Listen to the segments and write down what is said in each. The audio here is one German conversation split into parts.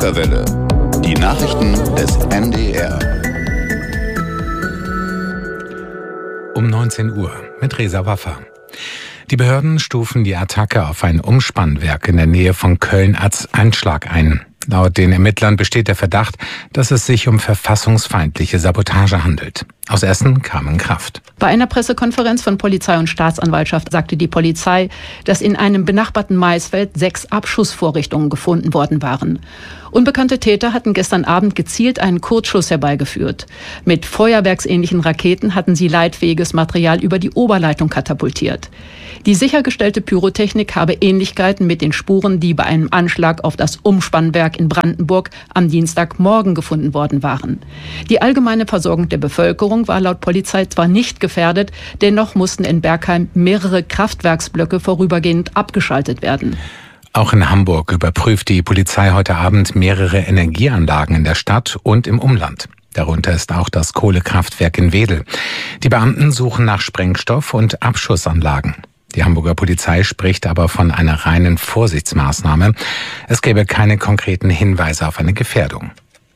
Okerwelle. Die Nachrichten des NDR. Um 19 Uhr mit Reza Waffa. Die Behörden stufen die Attacke auf ein Umspannwerk in der Nähe von Köln als Anschlag ein. Laut den Ermittlern besteht der Verdacht, dass es sich um verfassungsfeindliche Sabotage handelt. Aus Essen kam in Kraft. Bei einer Pressekonferenz von Polizei und Staatsanwaltschaft sagte die Polizei, dass in einem benachbarten Maisfeld 6 Abschussvorrichtungen gefunden worden waren. Unbekannte Täter hatten gestern Abend gezielt einen Kurzschuss herbeigeführt. Mit feuerwerksähnlichen Raketen hatten sie leitfähiges Material über die Oberleitung katapultiert. Die sichergestellte Pyrotechnik habe Ähnlichkeiten mit den Spuren, die bei einem Anschlag auf das Umspannwerk in Brandenburg am Dienstagmorgen gefunden worden waren. Die allgemeine Versorgung der Bevölkerung war laut Polizei zwar nicht gefährdet, dennoch mussten in Bergheim mehrere Kraftwerksblöcke vorübergehend abgeschaltet werden. Auch in Hamburg überprüft die Polizei heute Abend mehrere Energieanlagen in der Stadt und im Umland. Darunter ist auch das Kohlekraftwerk in Wedel. Die Beamten suchen nach Sprengstoff und Abschussanlagen. Die Hamburger Polizei spricht aber von einer reinen Vorsichtsmaßnahme. Es gäbe keine konkreten Hinweise auf eine Gefährdung.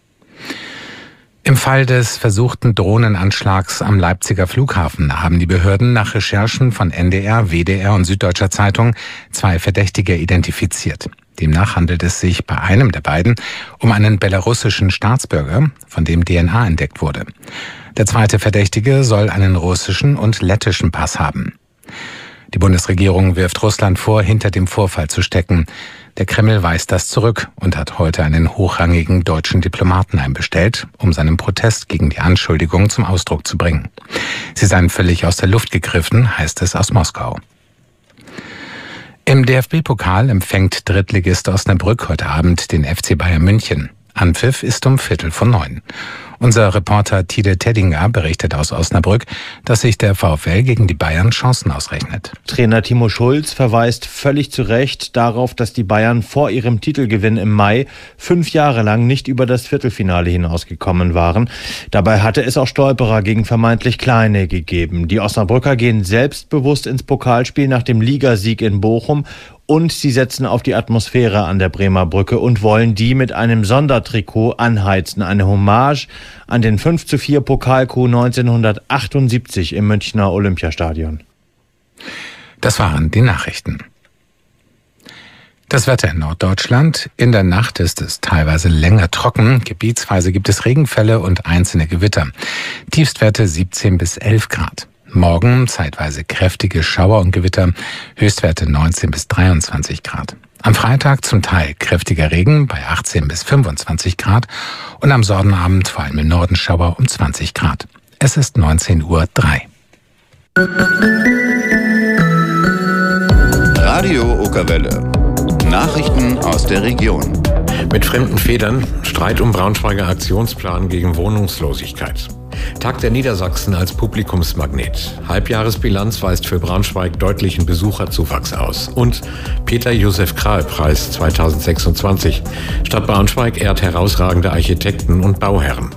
Im Fall des versuchten Drohnenanschlags am Leipziger Flughafen haben die Behörden nach Recherchen von NDR, WDR und Süddeutscher Zeitung 2 Verdächtige identifiziert. Demnach handelt es sich bei einem der beiden um einen belarussischen Staatsbürger, von dem DNA entdeckt wurde. Der zweite Verdächtige soll einen russischen und lettischen Pass haben. Die Bundesregierung wirft Russland vor, hinter dem Vorfall zu stecken. Der Kreml weist das zurück und hat heute einen hochrangigen deutschen Diplomaten einbestellt, um seinen Protest gegen die Anschuldigungen zum Ausdruck zu bringen. Sie seien völlig aus der Luft gegriffen, heißt es aus Moskau. Im DFB-Pokal empfängt Drittligist Osnabrück heute Abend den FC Bayern München. Anpfiff ist um 8:45. Unser Reporter Tide Teddinger berichtet aus Osnabrück, dass sich der VfL gegen die Bayern Chancen ausrechnet. Trainer Timo Schulz verweist völlig zu Recht darauf, dass die Bayern vor ihrem Titelgewinn im Mai 5 Jahre lang nicht über das Viertelfinale hinausgekommen waren. Dabei hatte es auch Stolperer gegen vermeintlich Kleine gegeben. Die Osnabrücker gehen selbstbewusst ins Pokalspiel nach dem Ligasieg in Bochum. Und sie setzen auf die Atmosphäre an der Bremer Brücke und wollen die mit einem Sondertrikot anheizen. Eine Hommage an den 5:4 Pokalcoup 1978 im Münchner Olympiastadion. Das waren die Nachrichten. Das Wetter in Norddeutschland. In der Nacht ist es teilweise länger trocken. Gebietsweise gibt es Regenfälle und einzelne Gewitter. Tiefstwerte 17 bis 11 Grad. Morgen zeitweise kräftige Schauer und Gewitter, Höchstwerte 19 bis 23 Grad. Am Freitag zum Teil kräftiger Regen bei 18 bis 25 Grad und am Sonnabend vor allem im Norden Schauer um 20 Grad. Es ist 19:03 Uhr. Radio Okerwelle. Nachrichten aus der Region. Mit fremden Federn Streit um Braunschweiger Aktionsplan gegen Wohnungslosigkeit. Tag der Niedersachsen als Publikumsmagnet. Halbjahresbilanz weist für Braunschweig deutlichen Besucherzuwachs aus. Und Peter-Josef-Krahe-Preis 2026. Stadt Braunschweig ehrt herausragende Architekten und Bauherren.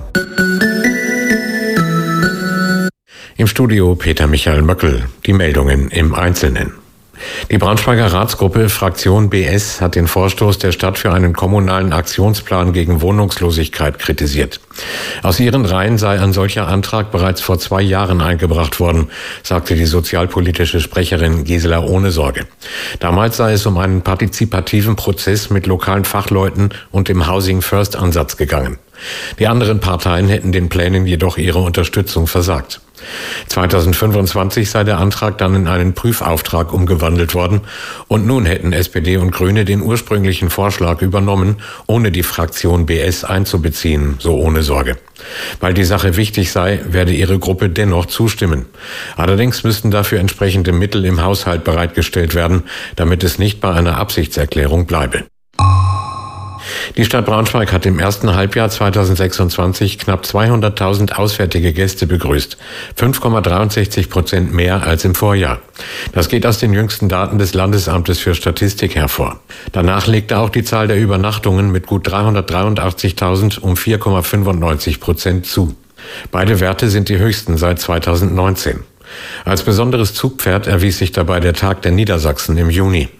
Im Studio Peter Michael Möckel. Die Meldungen im Einzelnen. Die Braunschweiger Ratsgruppe Fraktion BS hat den Vorstoß der Stadt für einen kommunalen Aktionsplan gegen Wohnungslosigkeit kritisiert. Aus ihren Reihen sei ein solcher Antrag bereits vor 2 Jahren eingebracht worden, sagte die sozialpolitische Sprecherin Gisela Ohnesorge. Damals sei es um einen partizipativen Prozess mit lokalen Fachleuten und dem Housing First Ansatz gegangen. Die anderen Parteien hätten den Plänen jedoch ihre Unterstützung versagt. 2025 sei der Antrag dann in einen Prüfauftrag umgewandelt worden und nun hätten SPD und Grüne den ursprünglichen Vorschlag übernommen, ohne die Fraktion BS einzubeziehen, so Ohnesorge. Weil die Sache wichtig sei, werde ihre Gruppe dennoch zustimmen. Allerdings müssten dafür entsprechende Mittel im Haushalt bereitgestellt werden, damit es nicht bei einer Absichtserklärung bleibe. Die Stadt Braunschweig hat im ersten Halbjahr 2026 knapp 200.000 auswärtige Gäste begrüßt. 5,63% mehr als im Vorjahr. Das geht aus den jüngsten Daten des Landesamtes für Statistik hervor. Danach legte auch die Zahl der Übernachtungen mit gut 383.000 um 4,95% zu. Beide Werte sind die höchsten seit 2019. Als besonderes Zugpferd erwies sich dabei der Tag der Niedersachsen im Juni.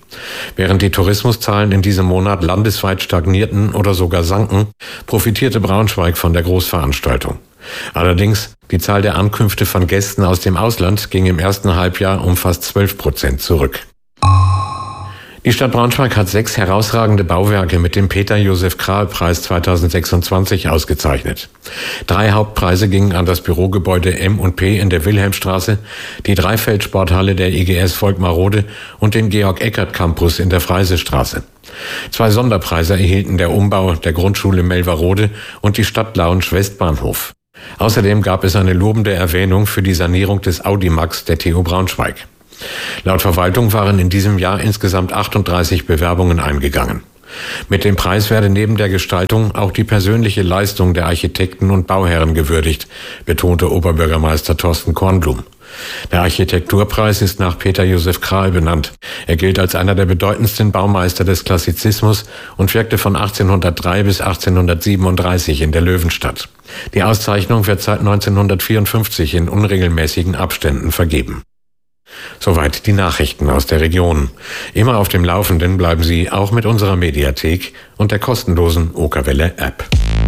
Während die Tourismuszahlen in diesem Monat landesweit stagnierten oder sogar sanken, profitierte Braunschweig von der Großveranstaltung. Allerdings, die Zahl der Ankünfte von Gästen aus dem Ausland ging im ersten Halbjahr um fast 12% zurück. Die Stadt Braunschweig hat 6 herausragende Bauwerke mit dem Peter-Josef-Krahl-Preis 2026 ausgezeichnet. 3 Hauptpreise gingen an das Bürogebäude M&P in der Wilhelmstraße, die Dreifeldsporthalle der IGS Volkmarode und den Georg-Eckert-Campus in der Freisestraße. 2 Sonderpreise erhielten der Umbau der Grundschule Melverode und die Stadtlounge Westbahnhof. Außerdem gab es eine lobende Erwähnung für die Sanierung des Audimax der TU Braunschweig. Laut Verwaltung waren in diesem Jahr insgesamt 38 Bewerbungen eingegangen. Mit dem Preis werde neben der Gestaltung auch die persönliche Leistung der Architekten und Bauherren gewürdigt, betonte Oberbürgermeister Thorsten Kornblum. Der Architekturpreis ist nach Peter-Josef Krahl benannt. Er gilt als einer der bedeutendsten Baumeister des Klassizismus und wirkte von 1803 bis 1837 in der Löwenstadt. Die Auszeichnung wird seit 1954 in unregelmäßigen Abständen vergeben. Soweit die Nachrichten aus der Region. Immer auf dem Laufenden bleiben Sie auch mit unserer Mediathek und der kostenlosen Okerwelle-App.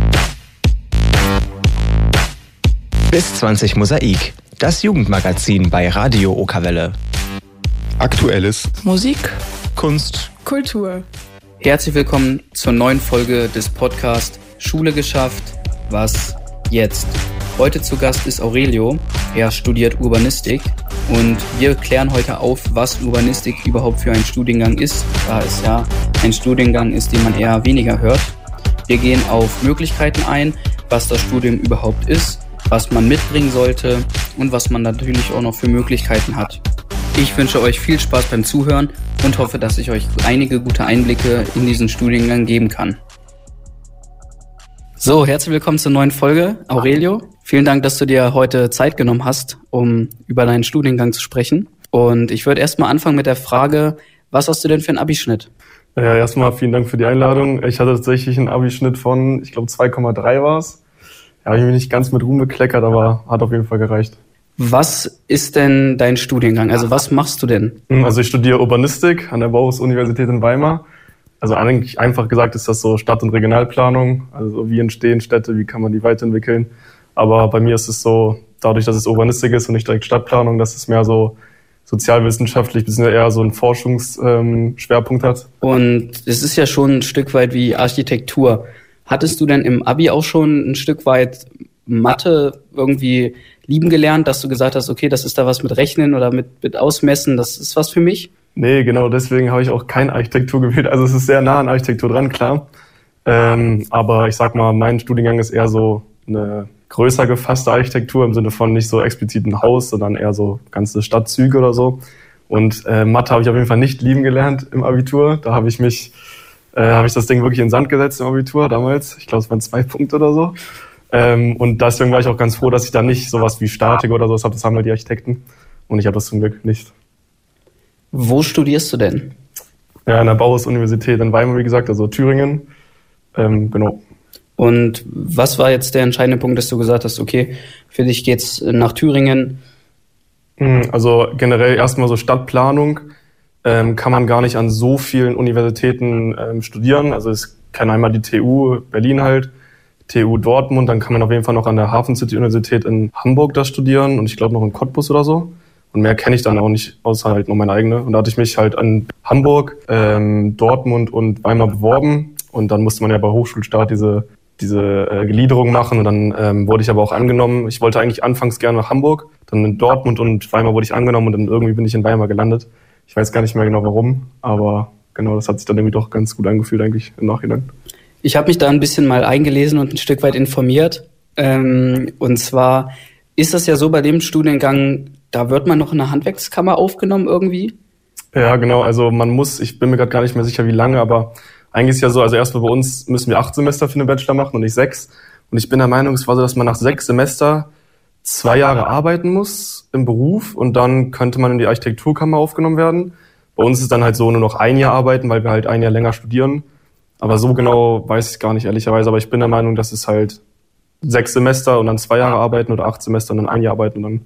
Bis 20 Mosaik, das Jugendmagazin bei Radio Okerwelle. Aktuelles, Musik, Kunst, Kultur. Herzlich willkommen zur neuen Folge des Podcasts Schule geschafft, was jetzt? Heute zu Gast ist Aurelio. Er studiert Urbanistik und wir klären heute auf, was Urbanistik überhaupt für ein Studiengang ist, da es ja ein Studiengang ist, den man eher weniger hört. Wir gehen auf Möglichkeiten ein, was das Studium überhaupt ist, was man mitbringen sollte und was man natürlich auch noch für Möglichkeiten hat. Ich wünsche euch viel Spaß beim Zuhören und hoffe, dass ich euch einige gute Einblicke in diesen Studiengang geben kann. So, herzlich willkommen zur neuen Folge. Aurelio, vielen Dank, dass du dir heute Zeit genommen hast, um über deinen Studiengang zu sprechen. Und ich würde erstmal anfangen mit der Frage, was hast du denn für einen Abischnitt? Ja, erstmal vielen Dank für die Einladung. Ich hatte tatsächlich einen Abischnitt von, ich glaube 2,3 war es. Ja, habe ich mich nicht ganz mit Ruhm bekleckert, aber hat auf jeden Fall gereicht. Was ist denn dein Studiengang? Also was machst du denn? Also ich studiere Urbanistik an der Bauhaus-Universität in Weimar. Also eigentlich einfach gesagt ist das so Stadt- und Regionalplanung. Also wie entstehen Städte, wie kann man die weiterentwickeln. Aber bei mir ist es so, dadurch, dass es Urbanistik ist und nicht direkt Stadtplanung, dass es mehr so sozialwissenschaftlich bzw. eher so einen Forschungsschwerpunkt hat. Und es ist ja schon ein Stück weit wie Architektur. Hattest du denn im Abi auch schon ein Stück weit Mathe irgendwie lieben gelernt, dass du gesagt hast, okay, das ist da was mit Rechnen oder mit Ausmessen, das ist was für mich? Nee, genau, deswegen habe ich auch keine Architektur gewählt. Also es ist sehr nah an Architektur dran, klar. Aber ich sag mal, mein Studiengang ist eher so eine größer gefasste Architektur im Sinne von nicht so explizit ein Haus, sondern eher so ganze Stadtzüge oder so. Und Mathe habe ich auf jeden Fall nicht lieben gelernt im Abitur. Da habe ich das Ding wirklich in den Sand gesetzt im Abitur damals. Ich glaube, es waren 2 Punkte oder so. Und deswegen war ich auch ganz froh, dass ich da nicht sowas wie Statik oder sowas habe. Das haben halt die Architekten. Und ich habe das zum Glück nicht. Wo studierst du denn? Ja, an der Bauhaus-Universität in Weimar, wie gesagt, also Thüringen. Genau. Und was war jetzt der entscheidende Punkt, dass du gesagt hast, okay, für dich geht's nach Thüringen? Also generell erstmal so Stadtplanung kann man gar nicht an so vielen Universitäten studieren. Also es kann einmal die TU Berlin halt, TU Dortmund, dann kann man auf jeden Fall noch an der Hafen City Universität in Hamburg da studieren und ich glaube noch in Cottbus oder so. Und mehr kenne ich dann auch nicht, außer halt noch meine eigene. Und da hatte ich mich halt an Hamburg, Dortmund und Weimar beworben. Und dann musste man ja bei Hochschulstart diese Gliederung machen. Und dann wurde ich aber auch angenommen. Ich wollte eigentlich anfangs gerne nach Hamburg. Dann in Dortmund und Weimar wurde ich angenommen. Und dann irgendwie bin ich in Weimar gelandet. Ich weiß gar nicht mehr genau warum. Aber genau, das hat sich dann irgendwie doch ganz gut angefühlt eigentlich im Nachhinein. Ich habe mich da ein bisschen mal eingelesen und ein Stück weit informiert. Und zwar ist das ja so bei dem Studiengang, da wird man noch in eine Handwerkskammer aufgenommen irgendwie? Ja, genau. Also ich bin mir gerade gar nicht mehr sicher, wie lange, aber eigentlich ist ja so, also erstmal bei uns müssen wir 8 Semester für den Bachelor machen und nicht 6. Und ich bin der Meinung, es war so, dass man nach 6 Semester 2 Jahre arbeiten muss im Beruf und dann könnte man in die Architekturkammer aufgenommen werden. Bei uns ist dann halt so nur noch 1 Jahr arbeiten, weil wir halt 1 Jahr länger studieren. Aber so genau weiß ich gar nicht, ehrlicherweise. Aber ich bin der Meinung, dass es halt 6 Semester und dann 2 Jahre arbeiten oder 8 Semester und dann 1 Jahr arbeiten und dann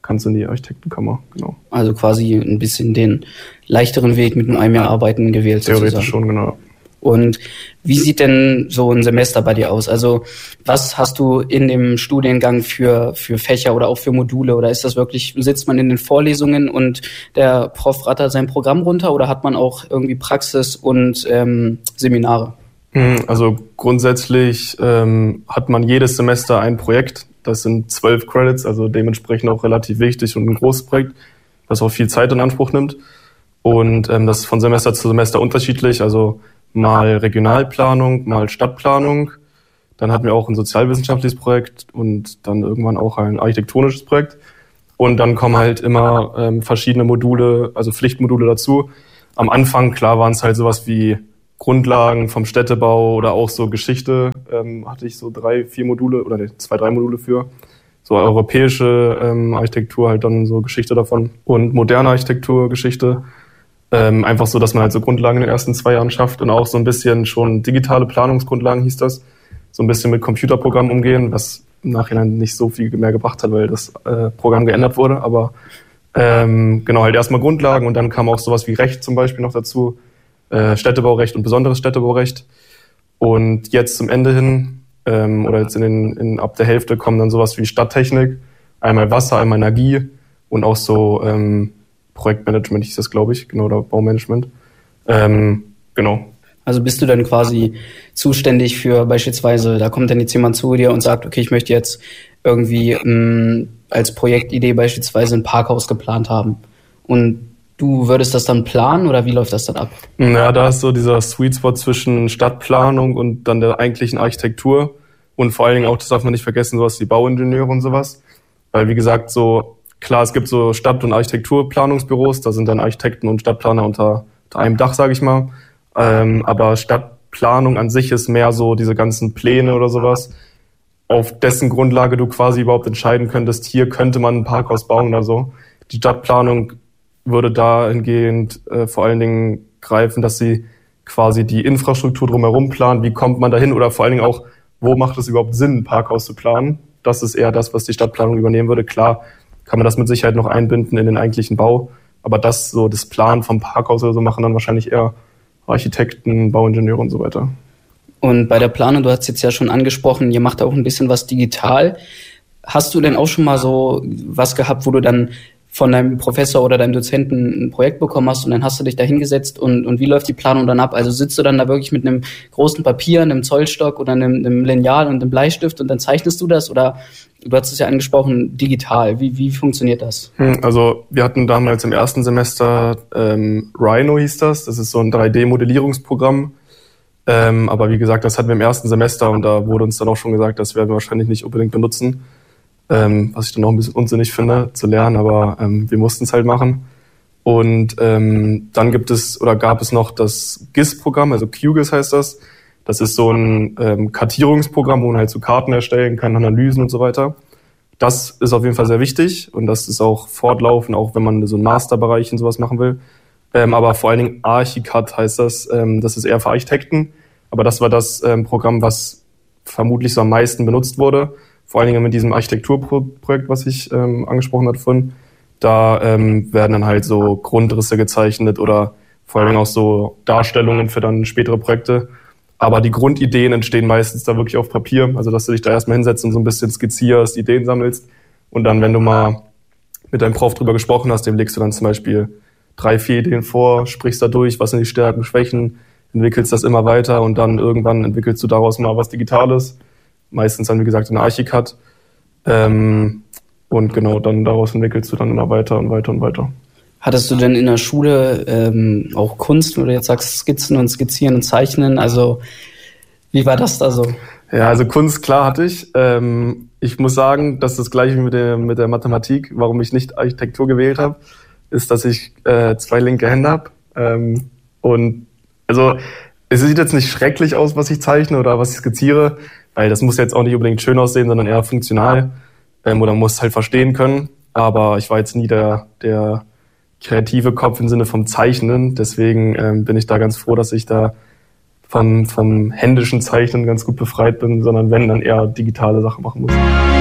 kannst du in die Architektenkammer, genau. Also quasi ein bisschen den leichteren Weg mit einem Jahr Arbeiten gewählt. Theoretisch schon, genau. Und wie sieht denn so ein Semester bei dir aus? Also was hast du in dem Studiengang für Fächer oder auch für Module? Oder ist das wirklich, sitzt man in den Vorlesungen und der Prof rattert sein Programm runter oder hat man auch irgendwie Praxis und Seminare? Also grundsätzlich hat man jedes Semester ein Projekt. Das sind 12 Credits, also dementsprechend auch relativ wichtig und ein großes Projekt, das auch viel Zeit in Anspruch nimmt. Und das ist von Semester zu Semester unterschiedlich, also mal Regionalplanung, mal Stadtplanung. Dann hatten wir auch ein sozialwissenschaftliches Projekt und dann irgendwann auch ein architektonisches Projekt. Und dann kommen halt immer verschiedene Module, also Pflichtmodule dazu. Am Anfang, klar, waren es halt sowas wie Grundlagen vom Städtebau oder auch so Geschichte. Hatte ich so 3 Module für. So europäische Architektur, halt dann so Geschichte davon. Und moderne Architektur, Geschichte. Einfach so, dass man halt so Grundlagen in den ersten 2 Jahren schafft und auch so ein bisschen schon digitale Planungsgrundlagen hieß das. So ein bisschen mit Computerprogrammen umgehen, was im Nachhinein nicht so viel mehr gebracht hat, weil das Programm geändert wurde. Aber genau, halt erstmal Grundlagen und dann kam auch sowas wie Recht zum Beispiel noch dazu. Städtebaurecht und besonderes Städtebaurecht. Und jetzt zum Ende hin, oder jetzt ab der Hälfte kommen dann sowas wie Stadttechnik, einmal Wasser, einmal Energie und auch so Projektmanagement hieß das, glaube ich, genau, oder Baumanagement. Genau. Also bist du dann quasi zuständig für beispielsweise, da kommt dann jetzt jemand zu dir und sagt, okay, ich möchte jetzt irgendwie als Projektidee beispielsweise ein Parkhaus geplant haben. Und du würdest das dann planen oder wie läuft das dann ab? Ja, da ist so dieser Sweet Spot zwischen Stadtplanung und dann der eigentlichen Architektur. Und vor allen Dingen auch, das darf man nicht vergessen, sowas wie Bauingenieure und sowas. Weil wie gesagt, so klar, es gibt so Stadt- und Architekturplanungsbüros, da sind dann Architekten und Stadtplaner unter einem Dach, sage ich mal. Aber Stadtplanung an sich ist mehr so diese ganzen Pläne oder sowas, auf dessen Grundlage du quasi überhaupt entscheiden könntest, hier könnte man ein Parkhaus bauen oder so. Die Stadtplanung würde dahingehend vor allen Dingen greifen, dass sie quasi die Infrastruktur drumherum planen, wie kommt man dahin oder vor allen Dingen auch, wo macht es überhaupt Sinn, ein Parkhaus zu planen. Das ist eher das, was die Stadtplanung übernehmen würde. Klar kann man das mit Sicherheit noch einbinden in den eigentlichen Bau, aber das Planen vom Parkhaus oder so machen dann wahrscheinlich eher Architekten, Bauingenieure und so weiter. Und bei der Planung, du hast jetzt ja schon angesprochen, ihr macht auch ein bisschen was digital. Hast du denn auch schon mal so was gehabt, wo du dann von deinem Professor oder deinem Dozenten ein Projekt bekommen hast und dann hast du dich da hingesetzt und wie läuft die Planung dann ab? Also sitzt du dann da wirklich mit einem großen Papier, einem Zollstock oder einem Lineal und einem Bleistift und dann zeichnest du das oder du hast es ja angesprochen, digital. Wie funktioniert das? Also wir hatten damals im ersten Semester Rhino hieß das. Das ist so ein 3D-Modellierungsprogramm. Aber wie gesagt, das hatten wir im ersten Semester und da wurde uns dann auch schon gesagt, das werden wir wahrscheinlich nicht unbedingt benutzen. Was ich dann auch ein bisschen unsinnig finde, zu lernen, aber wir mussten es halt machen. Und dann gab es noch das GIS-Programm, also QGIS heißt das. Das ist so ein Kartierungsprogramm, wo man halt so Karten erstellen kann, Analysen und so weiter. Das ist auf jeden Fall sehr wichtig und das ist auch fortlaufend, auch wenn man so einen Masterbereich und sowas machen will. Aber vor allen Dingen Archicad heißt das. Das ist eher für Architekten. Aber das war das Programm, was vermutlich so am meisten benutzt wurde. Vor allen Dingen mit diesem Architekturprojekt, was ich angesprochen hatte vorhin. Da werden dann halt so Grundrisse gezeichnet oder vor allen Dingen auch so Darstellungen für dann spätere Projekte. Aber die Grundideen entstehen meistens da wirklich auf Papier. Also dass du dich da erstmal hinsetzt und so ein bisschen skizzierst, Ideen sammelst. Und dann, wenn du mal mit deinem Prof drüber gesprochen hast, dem legst du dann zum Beispiel 3, 4 Ideen vor, sprichst da durch, was sind die Stärken, Schwächen, entwickelst das immer weiter und dann irgendwann entwickelst du daraus mal was Digitales. Meistens dann, wie gesagt, in Archicad. Und genau, dann daraus entwickelst du dann immer weiter und weiter und weiter. Hattest du denn in der Schule auch Kunst, wo du jetzt sagst, Skizzen und Skizzieren und Zeichnen? Also wie war das da so? Ja, also Kunst, klar hatte ich. Ich muss sagen, das ist das Gleiche wie mit der Mathematik. Warum ich nicht Architektur gewählt habe, ist, dass ich 2 linke Hände habe. Und also es sieht jetzt nicht schrecklich aus, was ich zeichne oder was ich skizziere, weil das muss jetzt auch nicht unbedingt schön aussehen, sondern eher funktional. Oder muss halt verstehen können. Aber ich war jetzt nie der kreative Kopf im Sinne vom Zeichnen. Deswegen bin ich da ganz froh, dass ich da vom händischen Zeichnen ganz gut befreit bin, sondern wenn, dann eher digitale Sachen machen muss.